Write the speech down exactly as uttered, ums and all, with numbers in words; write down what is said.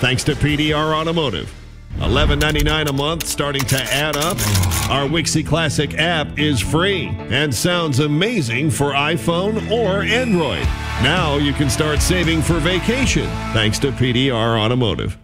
thanks to P D R Automotive. eleven ninety-nine a month starting to add up. Our Wixie Classic app is free and sounds amazing for iPhone or Android. Now you can start saving for vacation thanks to P D R Automotive.